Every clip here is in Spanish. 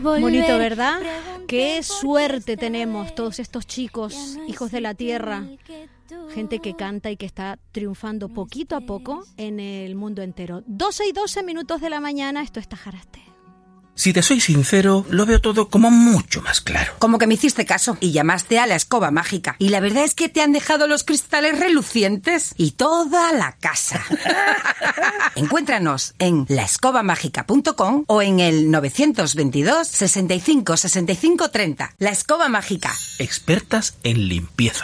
Bonito, ¿verdad? Qué suerte tenemos todos estos chicos, hijos de la tierra, gente que canta y que está triunfando poquito a poco en el mundo entero. 12:12 de la mañana, esto es Tajaraste. Si te soy sincero, lo veo todo como mucho más claro. Como que me hiciste caso y llamaste a la escoba mágica. Y la verdad es que te han dejado los cristales relucientes y toda la casa. Encuéntranos en laescobamágica.com o en el 922 65 65 30. La Escoba Mágica. Expertas en limpieza.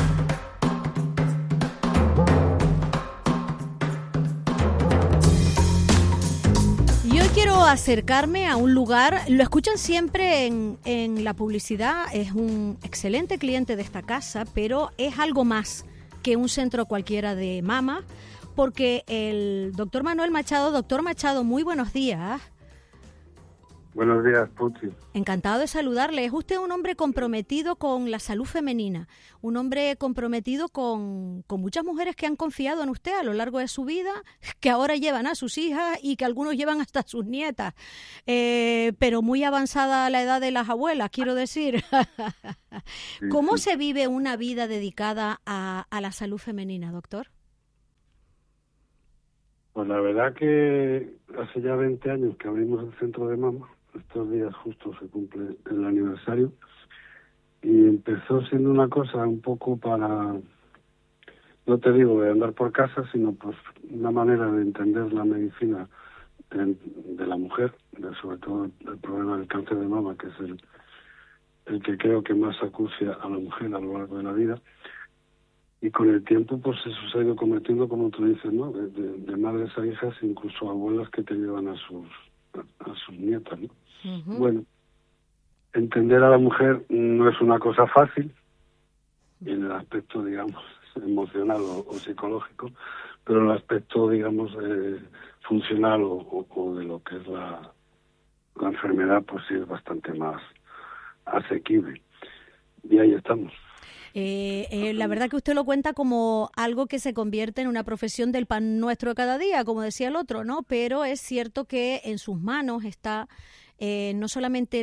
Quiero acercarme a un lugar, lo escuchan siempre en la publicidad, es un excelente cliente de esta casa, pero es algo más que un centro cualquiera de mama, porque el doctor Manuel Machado, doctor Machado, muy buenos días. Buenos días, Puchi. Encantado de saludarle. Es usted un hombre comprometido con la salud femenina, un hombre comprometido con muchas mujeres que han confiado en usted a lo largo de su vida, que ahora llevan a sus hijas y que algunos llevan hasta a sus nietas, pero muy avanzada la edad de las abuelas, quiero decir. ¿Cómo se vive una vida dedicada a la salud femenina, doctor? Pues la verdad que hace ya 20 años que abrimos el centro de mama. Estos días justo se cumple el aniversario y empezó siendo una cosa un poco para, no te digo de andar por casa, sino pues una manera de entender la medicina de la mujer, sobre todo el problema del cáncer de mama, que es el que creo que más acucia a la mujer a lo largo de la vida. Y con el tiempo, pues eso se ha ido convirtiendo, como tú dices, ¿no? De madres a hijas, incluso abuelas que te llevan a sus nietas, ¿no? Uh-huh. Bueno, entender a la mujer no es una cosa fácil, en el aspecto, digamos, emocional o psicológico, pero en el aspecto, digamos, funcional o de lo que es la enfermedad, pues sí es bastante más asequible. Y ahí estamos. La verdad que usted lo cuenta como algo que se convierte en una profesión del pan nuestro de cada día, como decía el otro, ¿no? Pero es cierto que en sus manos está no solamente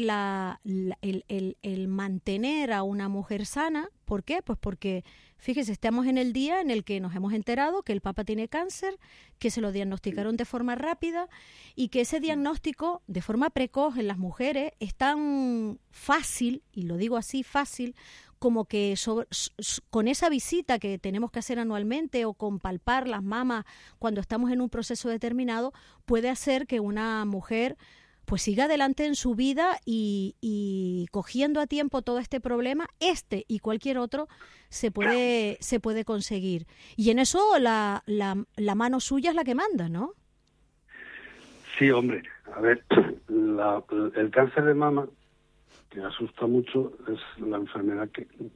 el mantener a una mujer sana. ¿Por qué? Pues porque, fíjese, estamos en el día en el que nos hemos enterado que el Papa tiene cáncer, que se lo diagnosticaron de forma rápida y que ese diagnóstico de forma precoz en las mujeres es tan fácil, y lo digo así, fácil, como que con esa visita que tenemos que hacer anualmente o con palpar las mamas cuando estamos en un proceso determinado, puede hacer que una mujer pues siga adelante en su vida y cogiendo a tiempo todo este problema, y cualquier otro, se puede conseguir. Y en eso la mano suya es la que manda, ¿no? Sí, hombre. A ver, el cáncer de mama, que asusta mucho, es la enfermedad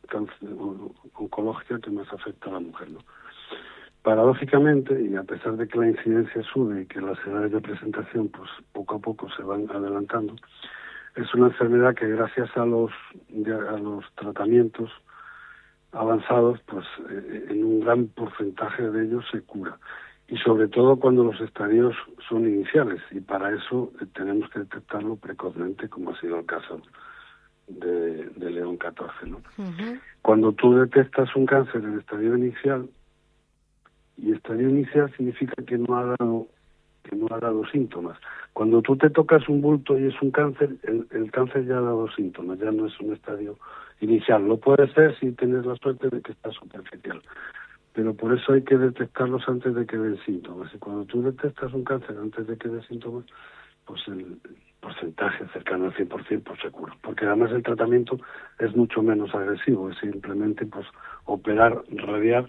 oncológica que más afecta a la mujer, ¿no? Paradójicamente, y a pesar de que la incidencia sube y que las edades de presentación pues poco a poco se van adelantando, es una enfermedad que gracias a los tratamientos avanzados, pues en un gran porcentaje de ellos se cura. Y sobre todo cuando los estadios son iniciales, y para eso tenemos que detectarlo precozmente, como ha sido el caso de León XIV, ¿no? Uh-huh. Cuando tú detectas un cáncer en estadio inicial, y estadio inicial significa que no ha dado síntomas. Cuando tú te tocas un bulto y es un cáncer, el cáncer ya ha dado síntomas, ya no es un estadio inicial. Lo puede ser si tienes la suerte de que está superficial, pero por eso hay que detectarlos antes de que den síntomas. Y cuando tú detectas un cáncer antes de que dé síntomas, pues el porcentaje cercano al 100% pues seguro, porque además el tratamiento es mucho menos agresivo, es simplemente pues operar, radiar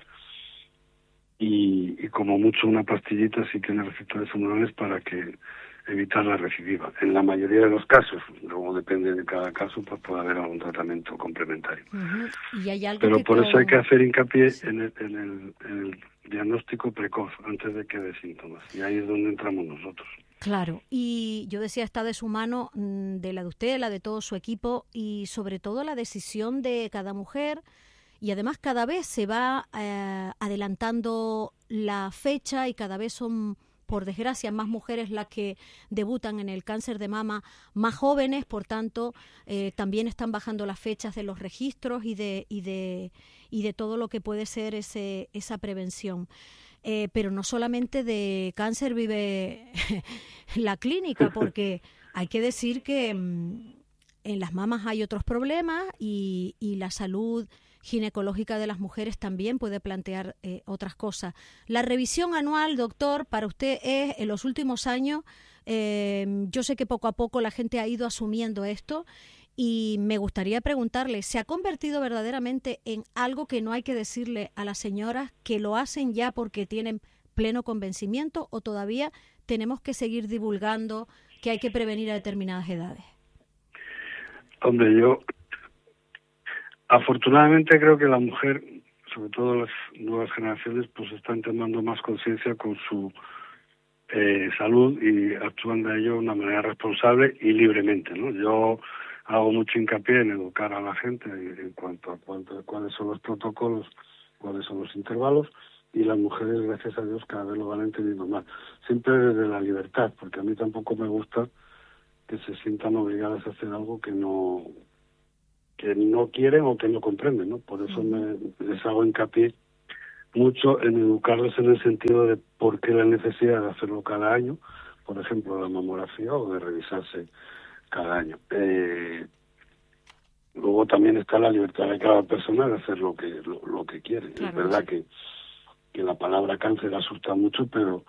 y como mucho una pastillita si tiene receptores humorales para que evitar la recidiva. En la mayoría de los casos, luego depende de cada caso, pues puede haber algún tratamiento complementario. Uh-huh. ¿Y hay algo pero que por eso hay que hacer hincapié en el diagnóstico precoz, antes de que dé síntomas, y ahí es donde entramos nosotros. Claro, y yo decía, está de su mano, de la de usted, la de todo su equipo, y sobre todo la decisión de cada mujer. Y además cada vez se va adelantando la fecha y cada vez son por desgracia, más mujeres las que debutan en el cáncer de mama, más jóvenes, por tanto, también están bajando las fechas de los registros y de todo lo que puede ser esa prevención. Pero no solamente de cáncer vive la clínica, porque hay que decir que en las mamas hay otros problemas y la salud ginecológica de las mujeres también puede plantear otras cosas. La revisión anual, doctor, para usted es en los últimos años, yo sé que poco a poco la gente ha ido asumiendo esto y me gustaría preguntarle, ¿se ha convertido verdaderamente en algo que no hay que decirle a las señoras que lo hacen ya porque tienen pleno convencimiento o todavía tenemos que seguir divulgando que hay que prevenir a determinadas edades? Hombre, yo afortunadamente creo que la mujer, sobre todo las nuevas generaciones, pues están tomando más conciencia con su salud y actúan de ello de una manera responsable y libremente, ¿no? Yo hago mucho hincapié en educar a la gente en cuanto a cuáles son los protocolos, cuáles son los intervalos, y las mujeres, gracias a Dios, cada vez lo van entendiendo más. Siempre desde la libertad, porque a mí tampoco me gusta que se sientan obligadas a hacer algo que no quieren o que no comprenden, ¿no? Por eso les hago hincapié mucho en educarles en el sentido de por qué la necesidad de hacerlo cada año, por ejemplo, la mamografía o de revisarse cada año. Luego también está la libertad de cada persona de hacer lo que quiere. Claro, es verdad que la palabra cáncer asusta mucho, pero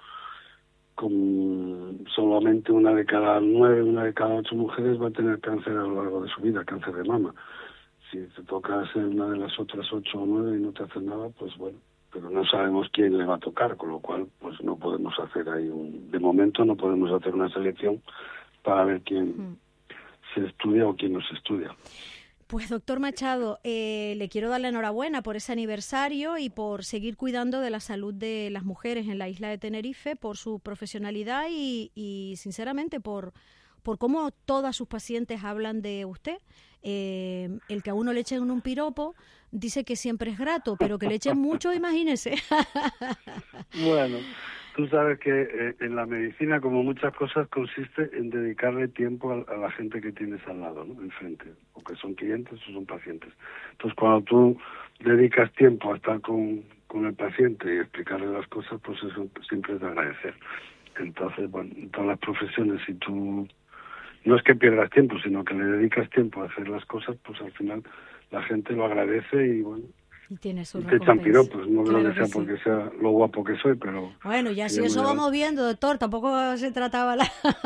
con solamente 1 de cada 9, 1 de cada 8 mujeres va a tener cáncer a lo largo de su vida, cáncer de mama. Si te toca ser una de las otras 8 o 9 y no te hacen nada, pues bueno, pero no sabemos quién le va a tocar, con lo cual pues no podemos hacer ahí de momento no podemos hacer una selección para ver quién se estudia o quién no se estudia. Pues doctor Machado, le quiero dar la enhorabuena por ese aniversario y por seguir cuidando de la salud de las mujeres en la isla de Tenerife, por su profesionalidad y sinceramente por cómo todas sus pacientes hablan de usted. El que a uno le echen un piropo dice que siempre es grato, pero que le echen mucho, imagínese. Bueno, tú sabes que en la medicina, como muchas cosas, consiste en dedicarle tiempo a la gente que tienes al lado, ¿no? Enfrente, o que son clientes o son pacientes. Entonces, cuando tú dedicas tiempo a estar con el paciente y explicarle las cosas, pues eso siempre es de agradecer. Entonces, bueno, en todas las profesiones, si tú no es que pierdas tiempo, sino que le dedicas tiempo a hacer las cosas, pues al final la gente lo agradece y bueno, y tiene su te echan piropos, no claro creo que sea porque sea lo guapo que soy, pero... Bueno, ya si eso vamos viendo, doctor, tampoco se trataba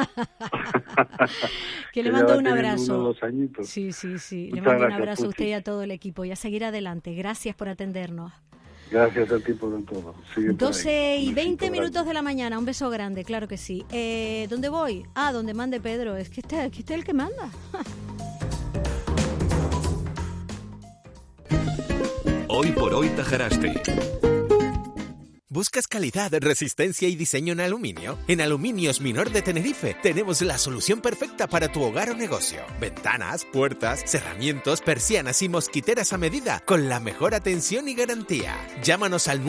que le mando un abrazo. Sí, le mando un abrazo a usted y a todo el equipo y a seguir adelante. Gracias por atendernos. Gracias a ti por todo. 12:20 minutos de la mañana, un beso grande, claro que sí. ¿Dónde voy? Donde mande Pedro, es que este es el que manda. Hoy por hoy Tajaraste. ¿Buscas calidad, resistencia y diseño en aluminio? En Aluminios Minor de Tenerife tenemos la solución perfecta para tu hogar o negocio. Ventanas, puertas, cerramientos, persianas y mosquiteras a medida con la mejor atención y garantía. Llámanos al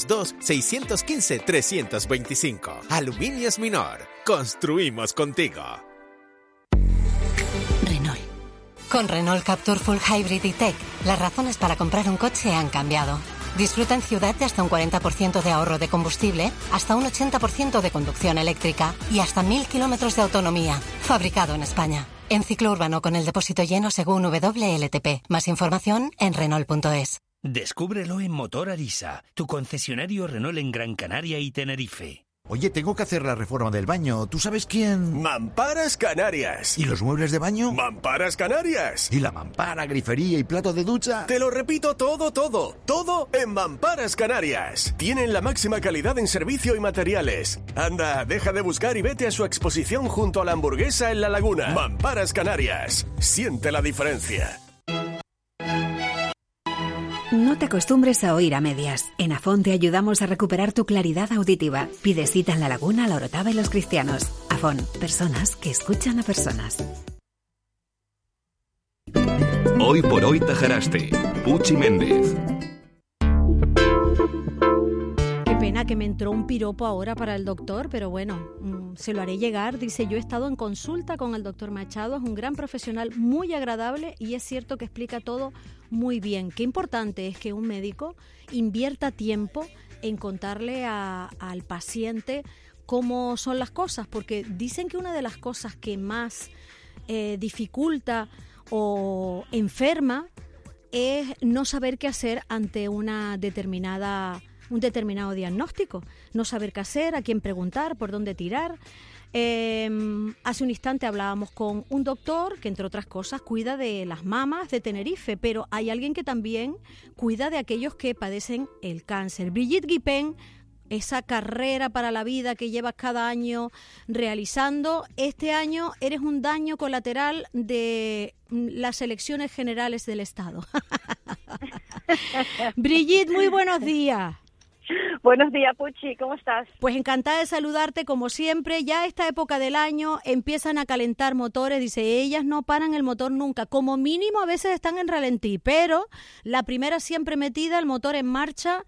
922-615-325. Aluminios Minor. Construimos contigo. Renault. Con Renault Captur Full Hybrid y Tech, las razones para comprar un coche han cambiado. Disfruta en ciudad de hasta un 40% de ahorro de combustible, hasta un 80% de conducción eléctrica y hasta 1000 kilómetros de autonomía. Fabricado en España. En ciclo urbano con el depósito lleno según WLTP. Más información en Renault.es. Descúbrelo en Motor Arisa, tu concesionario Renault en Gran Canaria y Tenerife. Oye, tengo que hacer la reforma del baño. ¿Tú sabes quién? Mamparas Canarias. ¿Y los muebles de baño? Mamparas Canarias. ¿Y la mampara, grifería y plato de ducha? Te lo repito todo. Todo en Mamparas Canarias. Tienen la máxima calidad en servicio y materiales. Anda, deja de buscar y vete a su exposición junto a la Hamburguesa en La Laguna. Mamparas Canarias. Siente la diferencia. No te acostumbres a oír a medias. En Afón te ayudamos a recuperar tu claridad auditiva. Pide cita en La Laguna, La Orotava y Los Cristianos. Afón, personas que escuchan a personas. Hoy por hoy Tajaraste. Puchi Méndez. Perdona que me entró un piropo ahora para el doctor, pero bueno, se lo haré llegar. Dice, yo he estado en consulta con el doctor Machado, es un gran profesional, muy agradable y es cierto que explica todo muy bien. Qué importante es que un médico invierta tiempo en contarle al paciente cómo son las cosas, porque dicen que una de las cosas que más dificulta o enferma es no saber qué hacer ante un determinado diagnóstico, no saber qué hacer, a quién preguntar, por dónde tirar. Hace un instante hablábamos con un doctor que, entre otras cosas, cuida de las mamas de Tenerife, pero hay alguien que también cuida de aquellos que padecen el cáncer. Brigitte Guipén, esa carrera para la vida que llevas cada año realizando, este año eres un daño colateral de las elecciones generales del Estado. Brigitte, muy buenos días. Buenos días, Puchi, ¿cómo estás? Pues encantada de saludarte como siempre. Ya a esta época del año empiezan a calentar motores, dice, ellas no paran el motor nunca, como mínimo a veces están en ralentí, pero la primera siempre metida, el motor en marcha,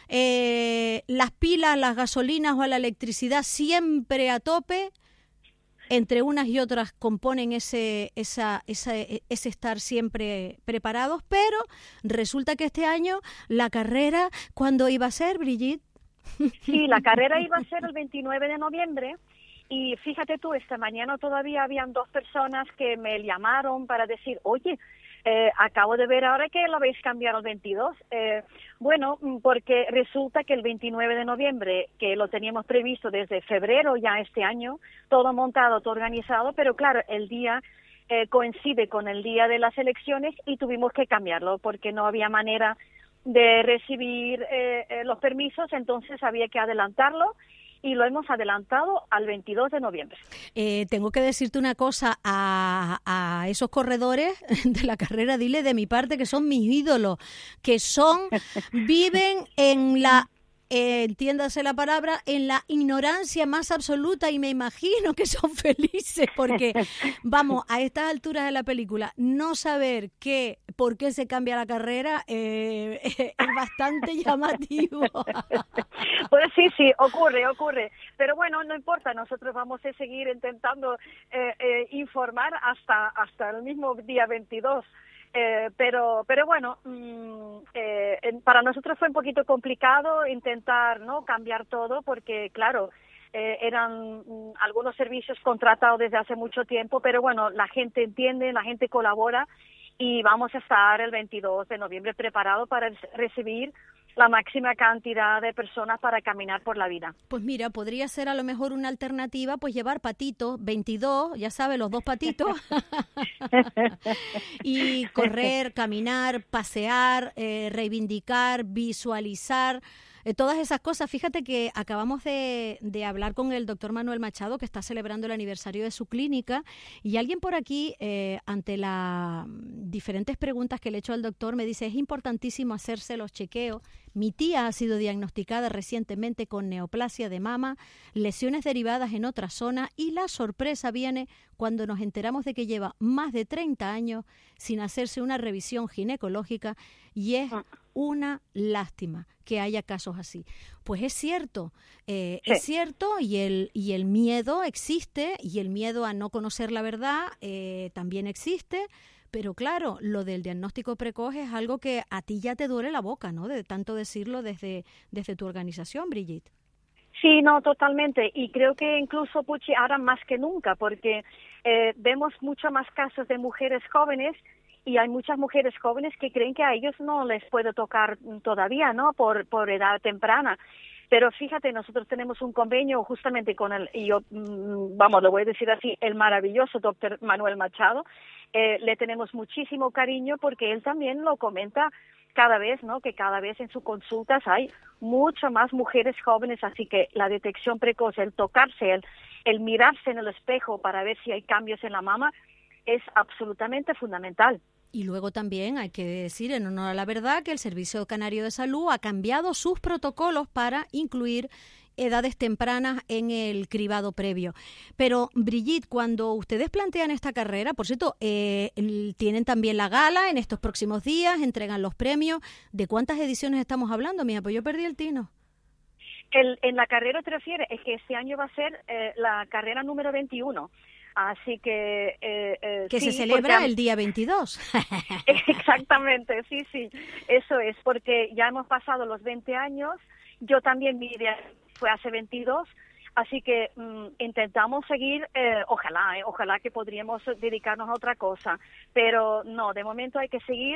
las pilas, las gasolinas o la electricidad siempre a tope. Entre unas y otras componen ese estar siempre preparados, pero resulta que este año la carrera, ¿cuándo iba a ser, Brigitte? Sí, la carrera iba a ser el 29 de noviembre y fíjate tú, esta mañana todavía habían 2 personas que me llamaron para decir, oye, acabo de ver ahora que lo habéis cambiado al 22. Bueno, porque resulta que el 29 de noviembre, que lo teníamos previsto desde febrero ya este año, todo montado, todo organizado, pero claro, el día coincide con el día de las elecciones y tuvimos que cambiarlo porque no había manera de recibir los permisos, entonces había que adelantarlo. Y lo hemos adelantado al 22 de noviembre. Tengo que decirte una cosa, a esos corredores de la carrera, dile de mi parte que son mis ídolos, que viven en la, entiéndase la palabra, en la ignorancia más absoluta y me imagino que son felices porque, vamos, a estas alturas de la película, no saber por qué se cambia la carrera es bastante llamativo. Pues sí, ocurre. Pero bueno, no importa, nosotros vamos a seguir intentando informar hasta el mismo día 22. Pero bueno, para nosotros fue un poquito complicado intentar no cambiar todo porque, claro, eran algunos servicios contratados desde hace mucho tiempo, pero bueno, la gente entiende, la gente colabora y vamos a estar el 22 de noviembre preparados para recibir la máxima cantidad de personas para caminar por la vida. Pues mira, podría ser a lo mejor una alternativa, pues llevar patitos, 22, ya sabes, los 2 patitos, y correr, caminar, pasear, reivindicar, visualizar, todas esas cosas. Fíjate que acabamos de hablar con el doctor Manuel Machado, que está celebrando el aniversario de su clínica, y alguien por aquí, ante las diferentes preguntas que le he hecho al doctor, me dice, es importantísimo hacerse los chequeos. Mi tía ha sido diagnosticada recientemente con neoplasia de mama, lesiones derivadas en otra zona, y la sorpresa viene cuando nos enteramos de que lleva más de 30 años sin hacerse una revisión ginecológica, y es una lástima que haya casos así. Pues es cierto, sí. Es cierto, y el miedo existe, y el miedo a no conocer la verdad también existe, pero claro, lo del diagnóstico precoz es algo que a ti ya te duele la boca, ¿no?, de tanto decirlo desde tu organización, Brigitte. Sí, no, totalmente, y creo que incluso, Puchi, ahora más que nunca, porque vemos mucho más casos de mujeres jóvenes y hay muchas mujeres jóvenes que creen que a ellos no les puede tocar todavía, ¿no?, por edad temprana. Pero fíjate, nosotros tenemos un convenio justamente con lo voy a decir así, el maravilloso doctor Manuel Machado. Le tenemos muchísimo cariño porque él también lo comenta cada vez, ¿no?, que cada vez en sus consultas hay mucho más mujeres jóvenes, así que la detección precoz, el tocarse, el mirarse en el espejo para ver si hay cambios en la mama es absolutamente fundamental. Y luego también hay que decir, en honor a la verdad, que el Servicio Canario de Salud ha cambiado sus protocolos para incluir edades tempranas en el cribado previo. Pero, Brigitte, cuando ustedes plantean esta carrera, por cierto, tienen también la gala en estos próximos días, entregan los premios. ¿De cuántas ediciones estamos hablando, mija? Pues yo perdí el tino. En la carrera te refieres, es que este año va a ser la carrera número 21. Así que... que sí, se celebra porque... el día 22. Exactamente, sí. Eso es, porque ya hemos pasado los 20 años. Yo también, mi idea fue hace 22. Así que intentamos seguir, ojalá que podríamos dedicarnos a otra cosa. Pero no, de momento hay que seguir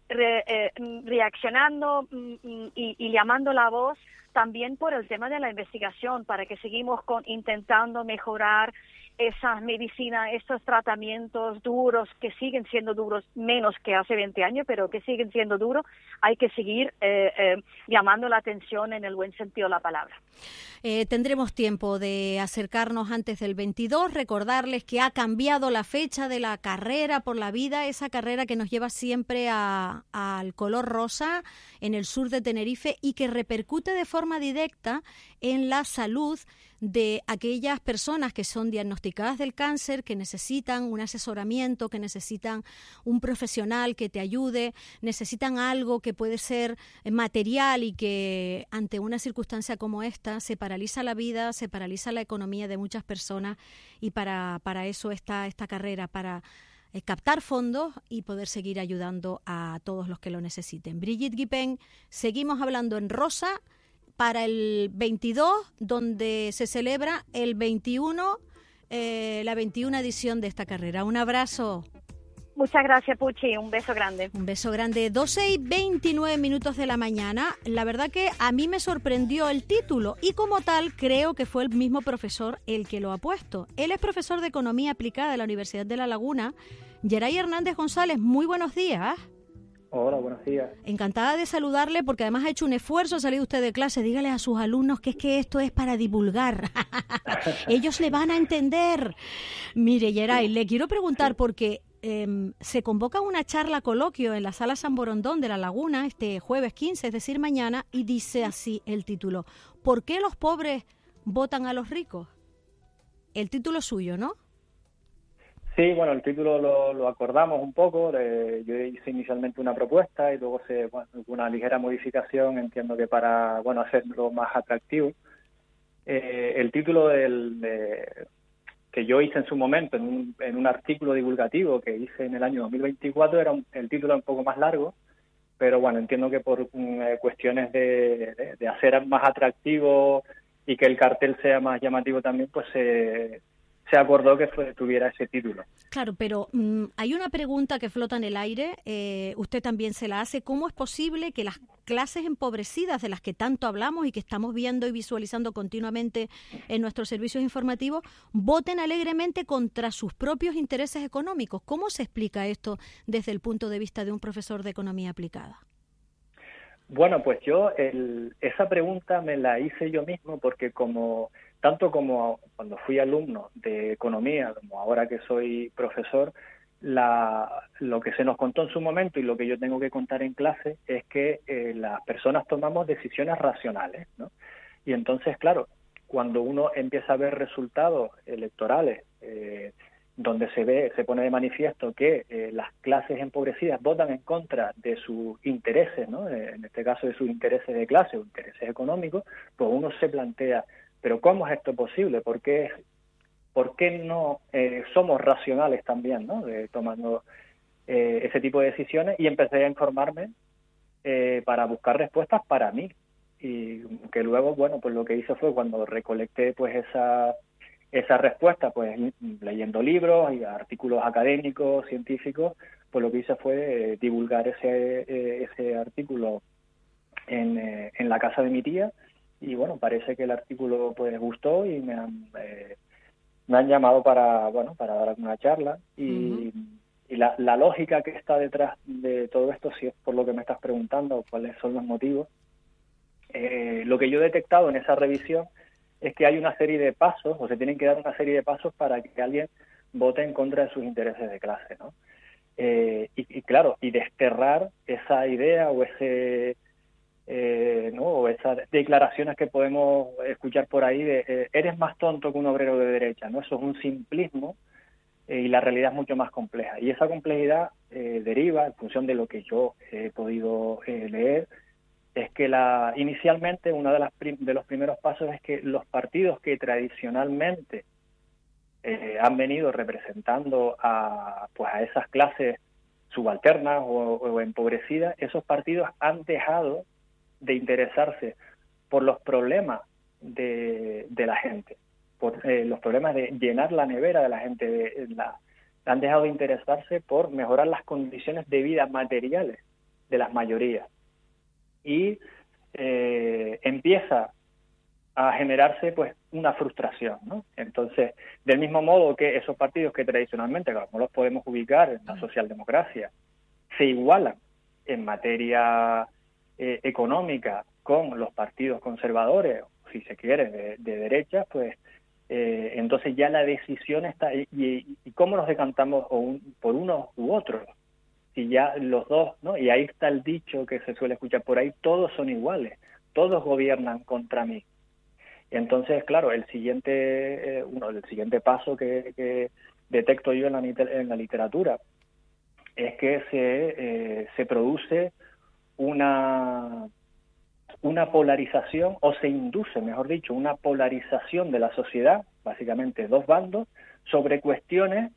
reaccionando y llamando la voz también por el tema de la investigación, para que seguimos intentando mejorar esas medicinas, estos tratamientos duros, que siguen siendo duros, menos que hace 20 años, pero que siguen siendo duros. Hay que seguir llamando la atención en el buen sentido de la palabra. Tendremos tiempo de acercarnos antes del 22, recordarles que ha cambiado la fecha de la carrera por la vida, esa carrera que nos lleva siempre al color rosa en el sur de Tenerife y que repercute de forma directa en la salud de aquellas personas que son diagnosticadas del cáncer, que necesitan un asesoramiento, que necesitan un profesional que te ayude, necesitan algo que puede ser material y que ante una circunstancia como esta se paraliza la vida, se paraliza la economía de muchas personas y para eso está esta carrera, para captar fondos y poder seguir ayudando a todos los que lo necesiten. Brigitte Guipén, seguimos hablando en rosa para el 22, donde se celebra el 21, la 21 edición de esta carrera. Un abrazo. Muchas gracias, Puchi. Un beso grande. Un beso grande. 12:29 de la mañana. La verdad que a mí me sorprendió el título y como tal creo que fue el mismo profesor el que lo ha puesto. Él es profesor de Economía Aplicada de la Universidad de La Laguna. Geray Hernández González, muy buenos días. Hola, buenos días. Encantada de saludarle porque además ha hecho un esfuerzo, ha salido usted de clase. Dígale a sus alumnos que es que esto es para divulgar. Ellos le van a entender. Mire, Geray, le quiero preguntar porque se convoca una charla coloquio en la Sala San Borondón de La Laguna este jueves 15, es decir, mañana, y dice así el título: ¿por qué los pobres votan a los ricos? El título suyo, ¿no? Sí, bueno, el título lo acordamos un poco. Yo hice inicialmente una propuesta y luego una ligera modificación, entiendo que para hacerlo más atractivo. El título que yo hice en su momento en un artículo divulgativo que hice en el año 2024 el título era un poco más largo, pero bueno, entiendo que por cuestiones de hacer más atractivo y que el cartel sea más llamativo también, pues se acordó que tuviera ese título. Claro, pero hay una pregunta que flota en el aire, usted también se la hace. ¿Cómo es posible que las clases empobrecidas de las que tanto hablamos y que estamos viendo y visualizando continuamente en nuestros servicios informativos voten alegremente contra sus propios intereses económicos? ¿Cómo se explica esto desde el punto de vista de un profesor de Economía Aplicada? Bueno, pues yo esa pregunta me la hice yo mismo porque tanto como cuando fui alumno de economía, como ahora que soy profesor, lo que se nos contó en su momento y lo que yo tengo que contar en clase es que las personas tomamos decisiones racionales, ¿no? Y entonces, claro, cuando uno empieza a ver resultados electorales donde se pone de manifiesto que las clases empobrecidas votan en contra de sus intereses, ¿no? En este caso de sus intereses de clase o intereses económicos, pues uno se plantea, pero ¿cómo es esto posible? ¿Por qué no somos racionales también, ¿no? Tomando ese tipo de decisiones? Y empecé a informarme para buscar respuestas para mí. Y que luego, bueno, pues lo que hice fue cuando recolecté pues esa respuesta, pues leyendo libros y artículos académicos, científicos, pues lo que hice fue divulgar ese artículo en la casa de mi tía. Y bueno, parece que el artículo pues gustó y me han llamado para dar una charla y la lógica que está detrás de todo esto, si es por lo que me estás preguntando, cuáles son los motivos. Lo que yo he detectado en esa revisión es que hay una serie de pasos, o se tienen que dar una serie de pasos para que alguien vote en contra de sus intereses de clase, ¿no? Y claro, y desterrar esa idea o o esas declaraciones que podemos escuchar por ahí de eres más tonto que un obrero de derecha, ¿no? Eso es un simplismo y la realidad es mucho más compleja. Y esa complejidad deriva, en función de lo que yo he podido leer, es que inicialmente uno de los primeros pasos es que los partidos que tradicionalmente han venido representando a esas clases subalternas o empobrecidas, esos partidos han dejado de interesarse por los problemas de la gente, por los problemas de llenar la nevera de la gente, han dejado de interesarse por mejorar las condiciones de vida materiales de las mayorías. Y empieza a generarse pues una frustración, ¿no? Entonces, del mismo modo que esos partidos que tradicionalmente, como los podemos ubicar en la socialdemocracia, se igualan en materia económica con los partidos conservadores, si se quiere, de derecha, pues entonces ya la decisión está, y cómo nos decantamos por unos u otros, si ya los dos, ¿no? Y ahí está el dicho que se suele escuchar por ahí, todos son iguales, todos gobiernan contra mí. Y entonces, claro, el siguiente paso que detecto yo en la literatura es que se produce una polarización, o se induce, mejor dicho, una polarización de la sociedad, básicamente dos bandos, sobre cuestiones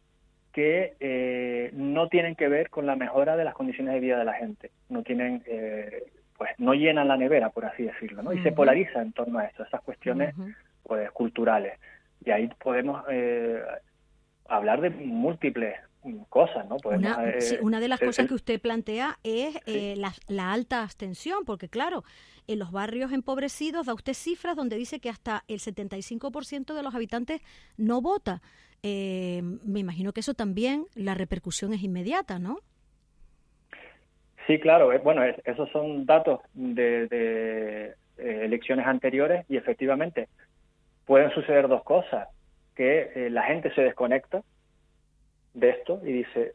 que no tienen que ver con la mejora de las condiciones de vida de la gente, no tienen, pues no llenan la nevera, por así decirlo, ¿no? Y se polariza en torno a eso, esas cuestiones pues culturales. Y ahí podemos hablar de múltiples cosas, ¿no? Una de las cosas que usted plantea es la alta abstención, porque claro, en los barrios empobrecidos da usted cifras donde dice que hasta el 75% de los habitantes no vota. Me imagino que eso también, la repercusión es inmediata, ¿no? Sí, claro. Bueno, esos son datos de elecciones anteriores y efectivamente pueden suceder dos cosas, que la gente se desconecta de esto y dice,